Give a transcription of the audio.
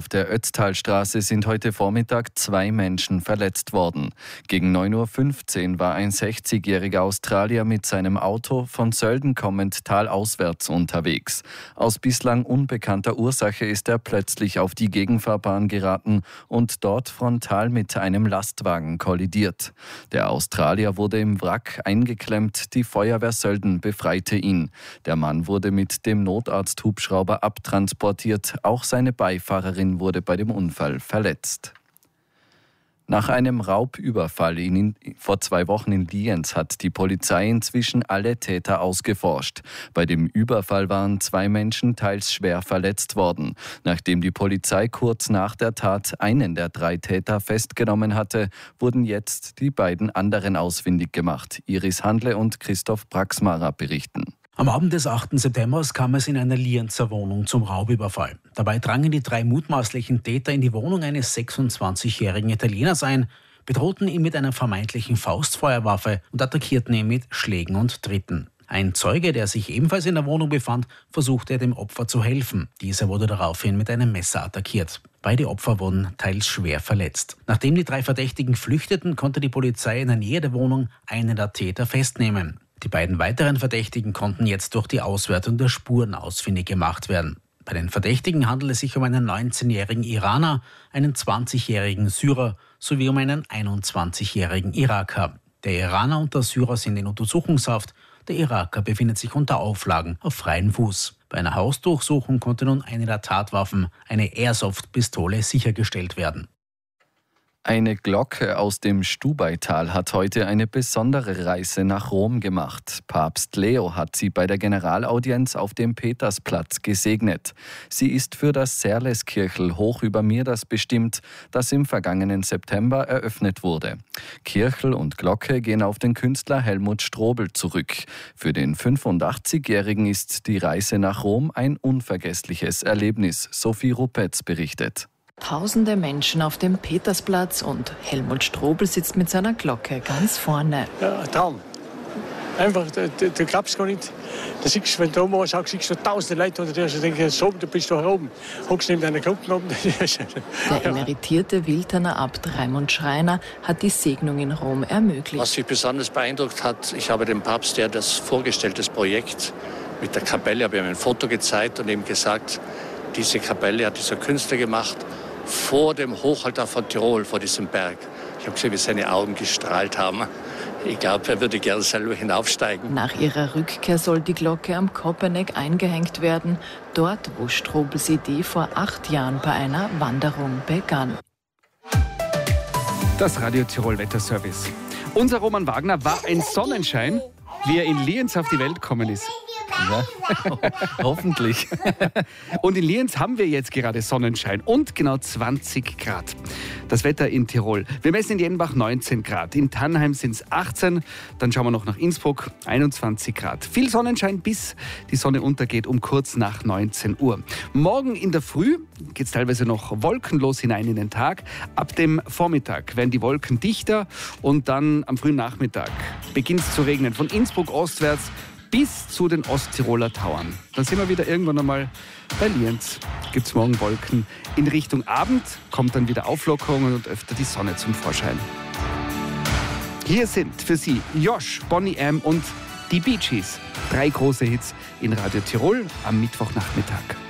auf der Ötztalstraße sind heute Vormittag 2 Menschen verletzt worden. Gegen 9:15 Uhr war ein 60-jähriger Australier mit seinem Auto von Sölden kommend talauswärts unterwegs. Aus bislang unbekannter Ursache ist er plötzlich auf die Gegenfahrbahn geraten und dort frontal mit einem Lastwagen kollidiert. Der Australier wurde im Wrack eingeklemmt, die Feuerwehr Sölden befreite ihn. Der Mann wurde mit dem Notarzthubschrauber abtransportiert. Auch seine Beifahrerin wurde bei dem Unfall verletzt. Nach einem Raubüberfall vor 2 Wochen in Lienz hat die Polizei inzwischen alle Täter ausgeforscht. Bei dem Überfall waren 2 Menschen teils schwer verletzt worden. Nachdem die Polizei kurz nach der Tat einen der 3 Täter festgenommen hatte, wurden jetzt die beiden anderen ausfindig gemacht. Iris Handle und Christoph Braxmarer berichten. Am Abend des 8. September kam es in einer Lienzer Wohnung zum Raubüberfall. Dabei drangen die 3 mutmaßlichen Täter in die Wohnung eines 26-jährigen Italieners ein, bedrohten ihn mit einer vermeintlichen Faustfeuerwaffe und attackierten ihn mit Schlägen und Tritten. Ein Zeuge, der sich ebenfalls in der Wohnung befand, versuchte dem Opfer zu helfen. Dieser wurde daraufhin mit einem Messer attackiert. Beide Opfer wurden teils schwer verletzt. Nachdem die 3 Verdächtigen flüchteten, konnte die Polizei in der Nähe der Wohnung einen der Täter festnehmen. Die beiden weiteren Verdächtigen konnten jetzt durch die Auswertung der Spuren ausfindig gemacht werden. Bei den Verdächtigen handelt es sich um einen 19-jährigen Iraner, einen 20-jährigen Syrer sowie um einen 21-jährigen Iraker. Der Iraner und der Syrer sind in Untersuchungshaft, der Iraker befindet sich unter Auflagen auf freiem Fuß. Bei einer Hausdurchsuchung konnte nun eine der Tatwaffen, eine Airsoft-Pistole, sichergestellt werden. Eine Glocke aus dem Stubaital hat heute eine besondere Reise nach Rom gemacht. Papst Leo hat sie bei der Generalaudienz auf dem Petersplatz gesegnet. Sie ist für das Serleskirchel hoch über Mirders bestimmt, das im vergangenen September eröffnet wurde. Kirchel und Glocke gehen auf den Künstler Helmut Strobel zurück. Für den 85-Jährigen ist die Reise nach Rom ein unvergessliches Erlebnis. Sophie Rupetz berichtet. Tausende Menschen auf dem Petersplatz und Helmut Strobel sitzt mit seiner Glocke ganz vorne. Ja, ein Traum. Einfach, du glaubst gar nicht. Da siehst, wenn du oben sagst, siehst du tausende Leute unter dir und denkst, so, du bist doch oben. Hockst neben deiner Glocke oben. Der emeritierte Wilterner Abt Raimund Schreiner hat die Segnung in Rom ermöglicht. Was mich besonders beeindruckt hat, ich habe dem Papst, der das vorgestellt, das Projekt mit der Kapelle, habe ihm ein Foto gezeigt und ihm gesagt, diese Kapelle hat dieser Künstler gemacht, vor dem Hochaltar von Tirol, vor diesem Berg. Ich habe gesehen, wie seine Augen gestrahlt haben. Ich glaube, er würde gerne selber hinaufsteigen. Nach ihrer Rückkehr soll die Glocke am Kopernik eingehängt werden, dort, wo Strobel sie die vor 8 Jahren bei einer Wanderung begann. Das Radio Tirol Wetterservice. Unser Roman Wagner war ein Sonnenschein, wie er in Lienz auf die Welt gekommen ist. Ja, hoffentlich. Und in Lienz haben wir jetzt gerade Sonnenschein und genau 20 Grad. Das Wetter in Tirol. Wir messen in Jenbach 19 Grad, in Tannheim sind es 18, dann schauen wir noch nach Innsbruck, 21 Grad. Viel Sonnenschein, bis die Sonne untergeht um kurz nach 19 Uhr. Morgen in der Früh geht es teilweise noch wolkenlos hinein in den Tag. Ab dem Vormittag werden die Wolken dichter und dann am frühen Nachmittag beginnt es zu regnen. Von Innsbruck ostwärts bis zu den Osttiroler Tauern. Dann sind wir wieder irgendwann einmal bei Lienz. Gibt es morgen Wolken. In Richtung Abend kommt dann wieder Auflockerungen und öfter die Sonne zum Vorschein. Hier sind für Sie Josh, Boney M. und die Bee Gees. 3 große Hits in Radio Tirol am Mittwochnachmittag.